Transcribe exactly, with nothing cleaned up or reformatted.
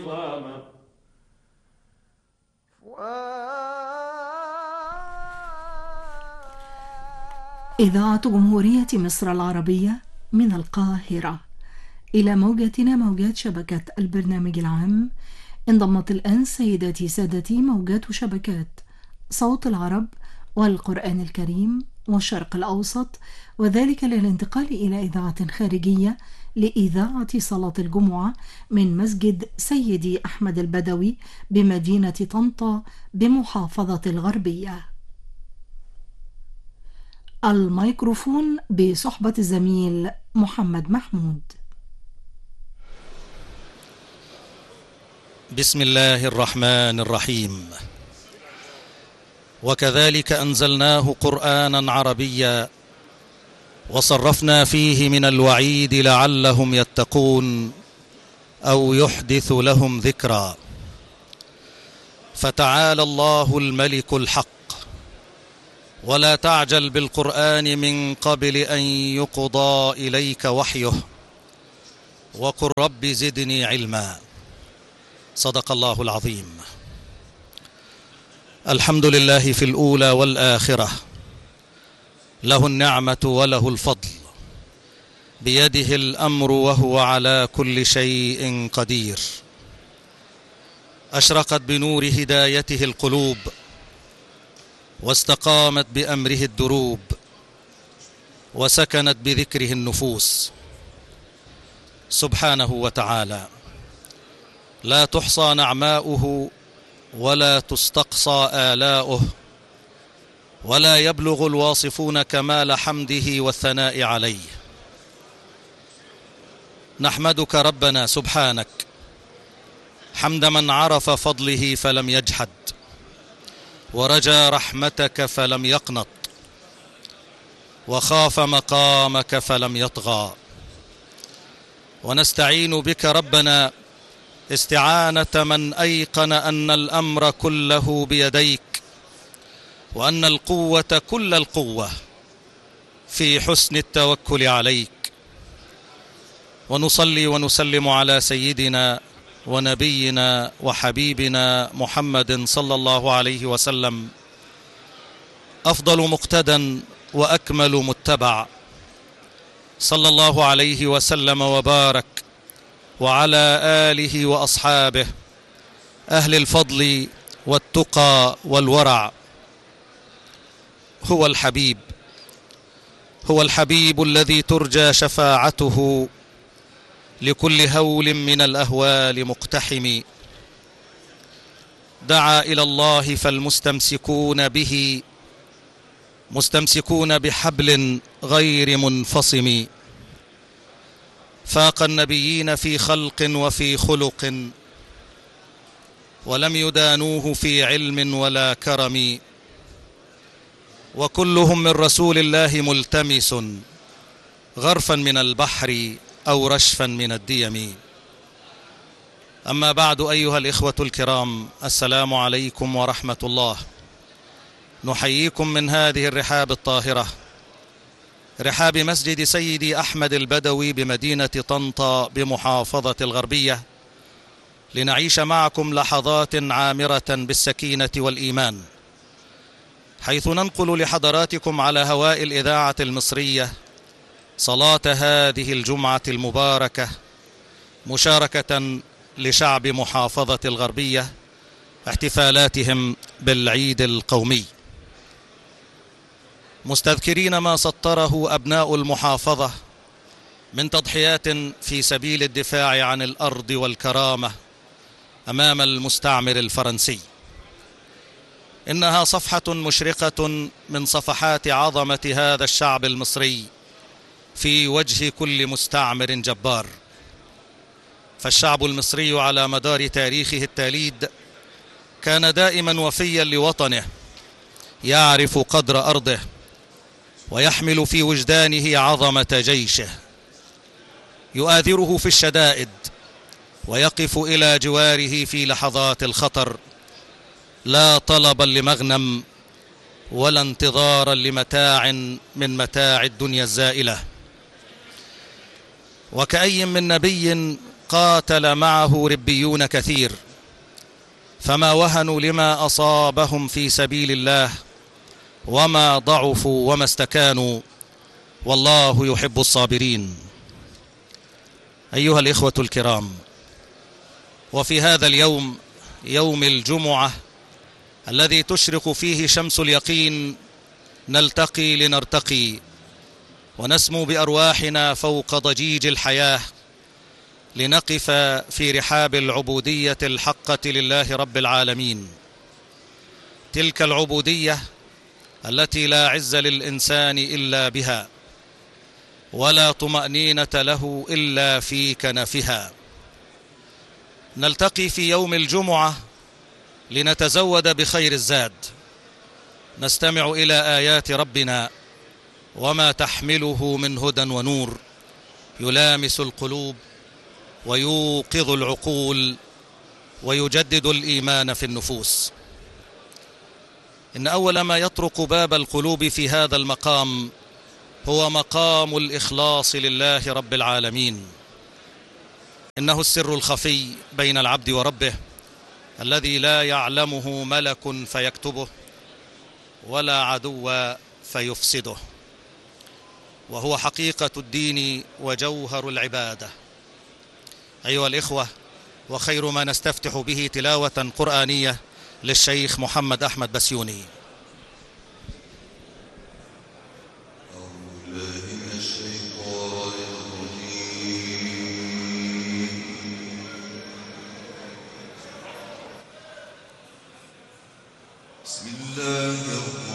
عظاما. إذاعة جمهورية مصر العربية من القاهرة إلى موجاتنا موجات شبكة البرنامج العام. انضمت الآن سيداتي سادتي موجات شبكات صوت العرب والقرآن الكريم والشرق الأوسط، وذلك للانتقال إلى إذاعة خارجية لإذاعة صلاة الجمعة من مسجد سيدي أحمد البدوي بمدينة طنطا بمحافظة الغربية. الميكروفون بصحبة الزميل محمد محمود. بسم الله الرحمن الرحيم. وكذلك أنزلناه قرآنا عربيا وصرفنا فيه من الوعيد لعلهم يتقون أو يحدث لهم ذكرا. فتعالى الله الملك الحق، ولا تعجل بالقرآن من قبل أن يقضى إليك وحيه، وقل رب زدني علما. صدق الله العظيم. الحمد لله في الأولى والآخرة، له النعمة وله الفضل، بيده الأمر وهو على كل شيء قدير. أشرقت بنور هدايته القلوب، واستقامت بأمره الدروب، وسكنت بذكره النفوس. سبحانه وتعالى لا تحصى نعماؤه ولا تستقصى آلاؤه، ولا يبلغ الواصفون كمال حمده والثناء عليه. نحمدك ربنا سبحانك حمد من عرف فضله فلم يجحد، ورجى رحمتك فلم يقنط، وخاف مقامك فلم يطغى. ونستعين بك ربنا استعانة من أيقن أن الأمر كله بيديك، وأن القوة كل القوة في حسن التوكل عليك. ونصلي ونسلم على سيدنا ونبينا وحبيبنا محمد صلى الله عليه وسلم، أفضل مقتدى وأكمل متبع، صلى الله عليه وسلم وبارك، وعلى آله وأصحابه أهل الفضل والتقى والورع. هو الحبيب، هو الحبيب الذي ترجى شفاعته لكل هول من الأهوال مقتحم. دعا إلى الله فالمستمسكون به مستمسكون بحبل غير منفصم. فاق النبيين في خلق وفي خلق، ولم يدانوه في علم ولا كرم. وكلهم من رسول الله ملتمس، غرفا من البحر أو رشفا من الديم. أما بعد، أيها الإخوة الكرام، السلام عليكم ورحمة الله. نحييكم من هذه الرحاب الطاهرة، رحاب مسجد سيدي أحمد البدوي بمدينة طنطا بمحافظة الغربية، لنعيش معكم لحظات عامرة بالسكينة والإيمان، حيث ننقل لحضراتكم على هواء الإذاعة المصرية صلاة هذه الجمعة المباركة، مشاركة لشعب محافظة الغربية احتفالاتهم بالعيد القومي، مستذكرين ما سطره أبناء المحافظة من تضحيات في سبيل الدفاع عن الأرض والكرامة أمام المستعمر الفرنسي. إنها صفحة مشرقة من صفحات عظمة هذا الشعب المصري في وجه كل مستعمر جبار. فالشعب المصري على مدار تاريخه التاليد كان دائما وفيا لوطنه، يعرف قدر أرضه، ويحمل في وجدانه عظمة جيشه، يؤاثره في الشدائد، ويقف إلى جواره في لحظات الخطر، لا طلبا لمغنم ولا انتظارا لمتاع من متاع الدنيا الزائلة. وكأي من نبي قاتل معه ربيون كثير، فما وهنوا لما أصابهم في سبيل الله، وما ضعفوا وما استكانوا، والله يحب الصابرين. أيها الإخوة الكرام، وفي هذا اليوم، يوم الجمعة الذي تشرق فيه شمس اليقين، نلتقي لنرتقي ونسمو بأرواحنا فوق ضجيج الحياة، لنقف في رحاب العبودية الحقة لله رب العالمين. تلك العبودية التي لا عز للإنسان إلا بها، ولا طمأنينة له إلا في كنفها. نلتقي في يوم الجمعة لنتزود بخير الزاد، نستمع إلى آيات ربنا وما تحمله من هدى ونور، يلامس القلوب ويوقظ العقول ويجدد الإيمان في النفوس. إن أول ما يطرق باب القلوب في هذا المقام هو مقام الإخلاص لله رب العالمين. إنه السر الخفي بين العبد وربه، الذي لا يعلمه ملك فيكتبه ولا عدو فيفسده، وهو حقيقة الدين وجوهر العبادة. أيها الإخوة، وخير ما نستفتح به تلاوة قرآنية للشيخ محمد أحمد بسيوني. بسم الله الرحمن